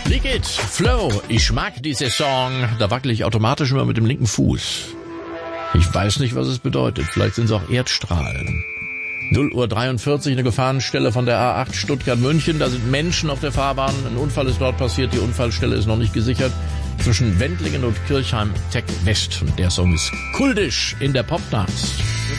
Liquid, Flow, ich mag diese Song. Da wackel ich automatisch immer mit dem linken Fuß. Ich weiß nicht, was es bedeutet. Vielleicht sind es auch Erdstrahlen. 0:43 Uhr, eine Gefahrenstelle von der A8 Stuttgart-München. Da sind Menschen auf der Fahrbahn. Ein Unfall ist dort passiert. Die Unfallstelle ist noch nicht gesichert. Zwischen Wendlingen und Kirchheim Tech West. Und der Song ist kultisch in der Popdance.